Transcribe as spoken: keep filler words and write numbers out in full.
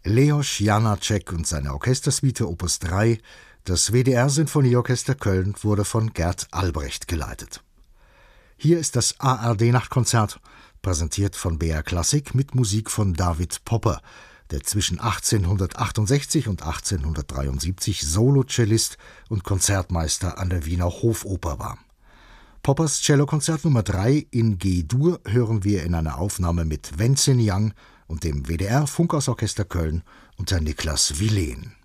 Leoš Janáček und seine Orchestersuite Opus drei, das W D R-Sinfonieorchester Köln, wurde von Gert Albrecht geleitet. Hier ist das A R D-Nachtkonzert, präsentiert von B R Klassik mit Musik von David Popper, der zwischen achtzehnhundertachtundsechzig und achtzehnhundertdreiundsiebzig Solo-Cellist und Konzertmeister an der Wiener Hofoper war. Poppers Cellokonzert Nummer drei in G-Dur hören wir in einer Aufnahme mit Wenzin Yang und dem W D R-Funkhausorchester Köln unter Niklas Wilen.